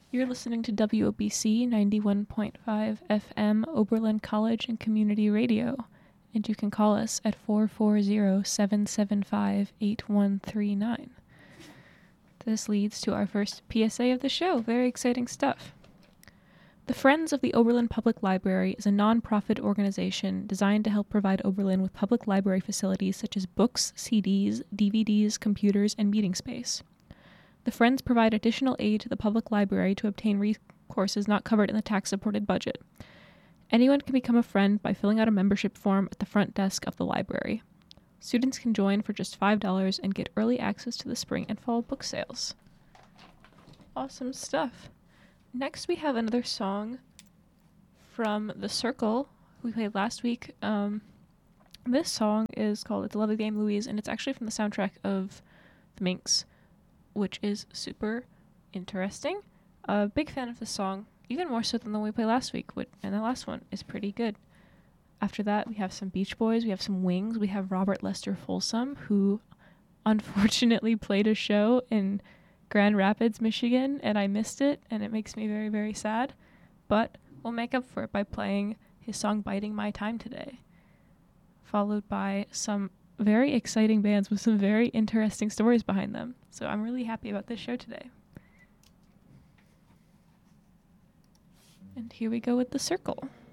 You're listening to WOBC 91.5 FM Oberlin College and Community Radio, and you can call us at 440-775-8139. This leads to our first PSA of the show. Very exciting stuff. The Friends of the Oberlin Public Library is a non-profit organization designed to help provide Oberlin with public library facilities such as books, CDs, DVDs, computers, and meeting space. The Friends provide additional aid to the public library to obtain resources not covered in the tax-supported budget. Anyone can become a friend by filling out a membership form at the front desk of the library. Students can join for just $5 and get early access to the spring and fall book sales. Awesome stuff. Next we have another song from The Circle, we played last week. This song is called It's a Lovely Game, Louise, and it's actually from the soundtrack of The Minx, which is super interesting. A big fan of the song, even more so than the one we played last week, and the last one is pretty good. After that, we have some Beach Boys, we have some Wings, we have Robert Lester Folsom, who unfortunately played a show in Grand Rapids, Michigan, and I missed it, and it makes me very, very sad. But we'll make up for it by playing his song Biding My Time today, followed by some very exciting bands with some very interesting stories behind them. So I'm really happy about this show today. And here we go with The Circle.